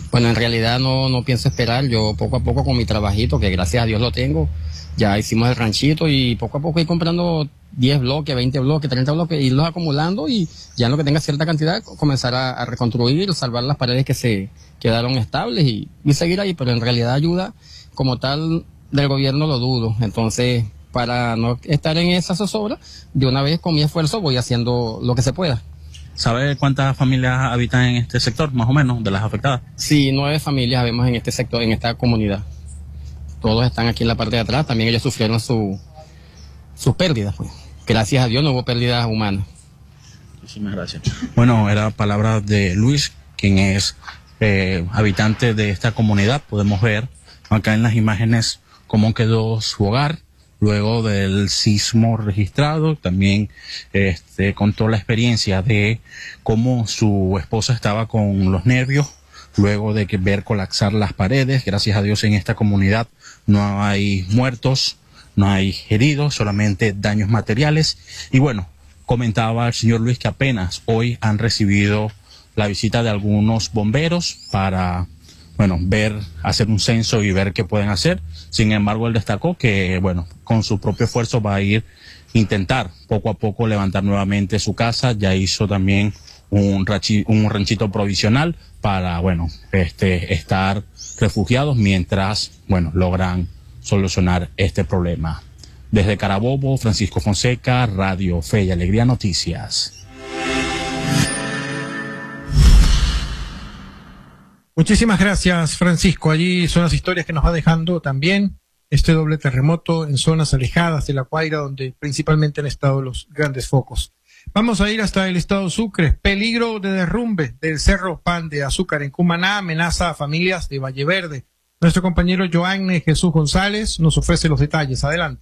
Bueno, en realidad no pienso esperar. Yo poco a poco con mi trabajito, que gracias a Dios lo tengo, ya hicimos el ranchito y poco a poco ir comprando 10 bloques, 20 bloques, 30 bloques, irlos acumulando y ya en lo que tenga cierta cantidad comenzar a reconstruir, salvar las paredes que se quedaron estables y seguir ahí. Pero en realidad ayuda como tal del gobierno lo dudo. Entonces, para no estar en esa zozobra, de una vez con mi esfuerzo voy haciendo lo que se pueda. ¿Sabe cuántas familias habitan en este sector, más o menos, de las afectadas? Sí, 9 familias vemos en este sector, en esta comunidad. Todos están aquí en la parte de atrás, también ellos sufrieron sus pérdidas, pues. Gracias a Dios no hubo pérdidas humanas. Muchísimas gracias. Bueno, era palabra de Luis, quien es habitante de esta comunidad. Podemos ver acá en las imágenes cómo quedó su hogar luego del sismo registrado. También contó la experiencia de cómo su esposa estaba con los nervios luego de ver colapsar las paredes. Gracias a Dios en esta comunidad no hay muertos, no hay heridos, solamente daños materiales. Y bueno, comentaba el señor Luis que apenas hoy han recibido la visita de algunos bomberos para hacer un censo y ver qué pueden hacer. Sin embargo, él destacó que, con su propio esfuerzo va a intentar poco a poco levantar nuevamente su casa. Ya hizo también un ranchito provisional para, estar refugiados mientras, logran solucionar este problema. Desde Carabobo, Francisco Fonseca, Radio Fe y Alegría Noticias. Muchísimas gracias, Francisco. Allí son las historias que nos va dejando también este doble terremoto en zonas alejadas de La Guaira, donde principalmente han estado los grandes focos. Vamos a ir hasta el estado Sucre. Peligro de derrumbe del Cerro Pan de Azúcar en Cumaná amenaza a familias de Valle Verde. Nuestro compañero Joanne Jesús González nos ofrece los detalles. Adelante.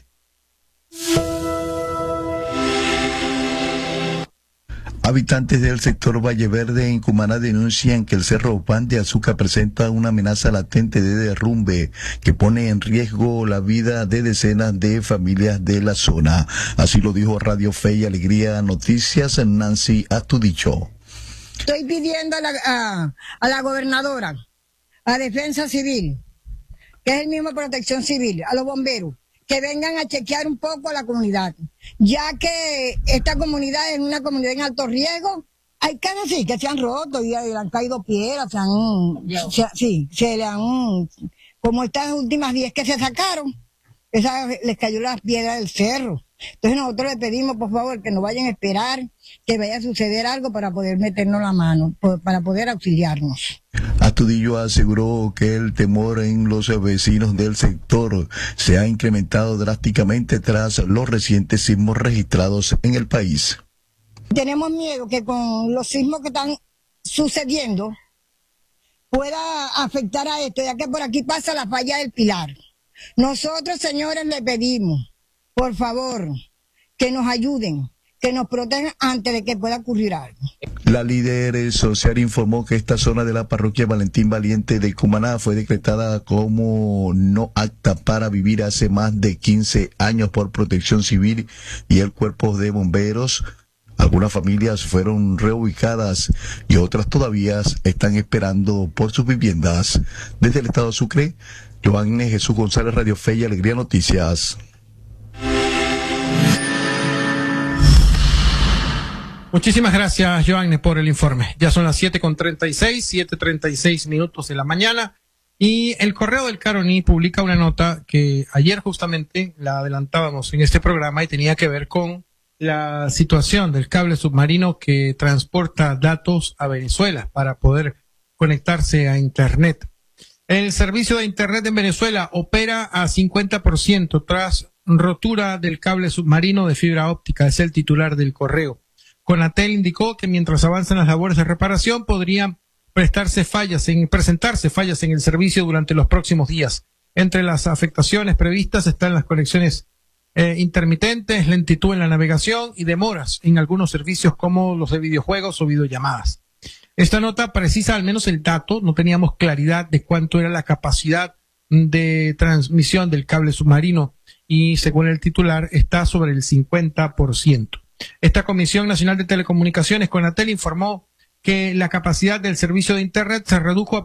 Habitantes del sector Valle Verde en Cumaná denuncian que el Cerro Pan de Azúcar presenta una amenaza latente de derrumbe que pone en riesgo la vida de decenas de familias de la zona. Así lo dijo Radio Fe y Alegría Noticias Nancy Astudicho. Estoy pidiendo a la gobernadora, a Defensa Civil, que es el mismo Protección Civil, a los bomberos, que vengan a chequear un poco a la comunidad, ya que esta comunidad es una comunidad en alto riesgo. Hay casas sí que se han roto y le han caído piedras, se le han, como estas últimas 10 que se sacaron, les cayó las piedras del cerro. Entonces nosotros le pedimos, por favor, que no vayan a esperar que vaya a suceder algo para poder meternos la mano, para poder auxiliarnos. Astudillo aseguró que el temor en los vecinos del sector se ha incrementado drásticamente tras los recientes sismos registrados en el país. Tenemos miedo que con los sismos que están sucediendo pueda afectar a esto, ya que por aquí pasa la falla del Pilar. Nosotros, señores, le pedimos, por favor, que nos ayuden, que nos protejan antes de que pueda ocurrir algo. La líder social informó que esta zona de la parroquia Valentín Valiente de Cumaná fue decretada como no apta para vivir hace más de 15 años por Protección Civil y el Cuerpo de Bomberos. Algunas familias fueron reubicadas y otras todavía están esperando por sus viviendas. Desde el estado de Sucre, Joanne Jesús González, Radio Fe y Alegría Noticias. Muchísimas gracias, Joanne, por el informe. Ya son las 7:36 minutos de la mañana. Y el Correo del Caroní publica una nota que ayer justamente la adelantábamos en este programa y tenía que ver con la situación del cable submarino que transporta datos a Venezuela para poder conectarse a Internet. El servicio de Internet en Venezuela opera a 50% tras rotura del cable submarino de fibra óptica, es el titular del Correo. Conatel indicó que mientras avanzan las labores de reparación podrían presentarse fallas en el servicio durante los próximos días. Entre las afectaciones previstas están las conexiones intermitentes, lentitud en la navegación y demoras en algunos servicios como los de videojuegos o videollamadas. Esta nota precisa al menos el dato, no teníamos claridad de cuánto era la capacidad de transmisión del cable submarino y según el titular está sobre el 50%. Esta Comisión Nacional de Telecomunicaciones, Conatel, informó que la capacidad del servicio de Internet se redujo